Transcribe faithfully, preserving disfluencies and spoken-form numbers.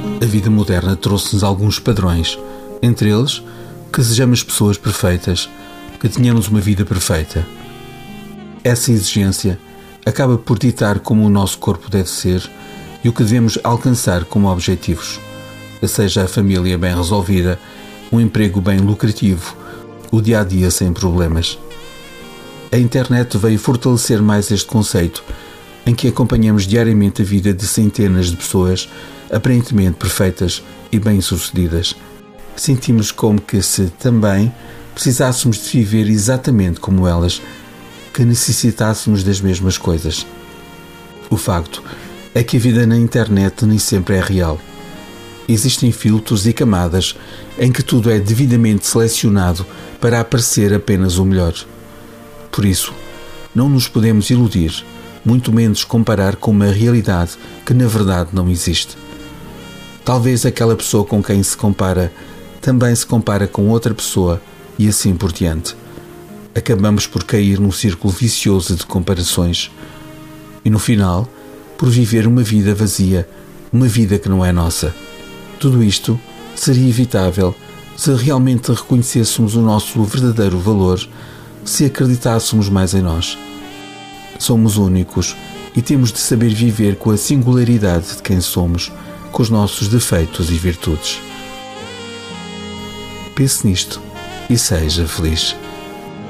A vida moderna trouxe-nos alguns padrões, entre eles que sejamos pessoas perfeitas, que tenhamos uma vida perfeita. Essa exigência acaba por ditar como o nosso corpo deve ser e o que devemos alcançar como objetivos, seja a família bem resolvida, um emprego bem lucrativo, o dia-a-dia sem problemas. A internet veio fortalecer mais este conceito, em que acompanhamos diariamente a vida de centenas de pessoas aparentemente perfeitas e bem-sucedidas. Sentimos como que se também precisássemos de viver exatamente como elas, que necessitássemos das mesmas coisas. O facto é que a vida na internet nem sempre é real. Existem filtros e camadas em que tudo é devidamente selecionado para aparecer apenas o melhor. Por isso, não nos podemos iludir, muito menos comparar com uma realidade que na verdade não existe. Talvez aquela pessoa com quem se compara também se compara com outra pessoa e assim por diante. Acabamos por cair num círculo vicioso de comparações e no final por viver uma vida vazia, uma vida que não é nossa. Tudo isto seria evitável se realmente reconhecêssemos o nosso verdadeiro valor, se acreditássemos mais em nós. Somos únicos e temos de saber viver com a singularidade de quem somos, com os nossos defeitos e virtudes. Pense nisto e seja feliz.